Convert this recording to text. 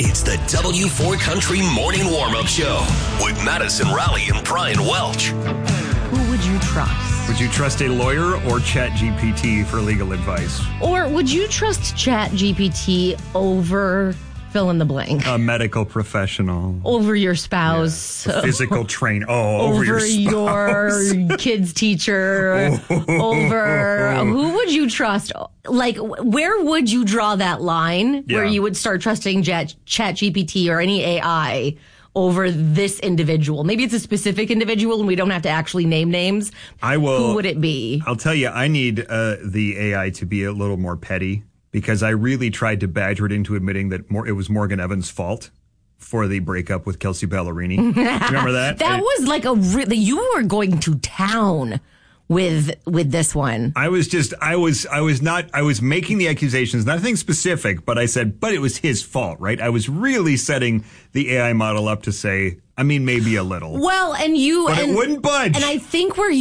It's the W4 Country Morning Warm-Up Show with Madison Rowley and Brian Welch. Who would you trust? Would you trust a lawyer or ChatGPT for legal advice? Or would you trust ChatGPT over fill in the blank? A medical professional. Over your spouse. Yeah. A physical trainer. Over your spouse. Your kid's teacher. Over. Who would you trust? Like, where would you draw that line where you would start trusting ChatGPT or any AI over this individual? Maybe it's a specific individual and we don't have to actually name names. I will. Who would it be? I'll tell you, I need the AI to be a little more petty because I really tried to badger it into admitting that it was Morgan Evans' fault for the breakup with Kelsey Ballerini. Remember that? That was like you were going to town with this one. I was making the accusations, nothing specific, but I said, but it was his fault, right? I was really setting the AI model up to say, I mean, maybe a little. Well, but it wouldn't budge. And I think where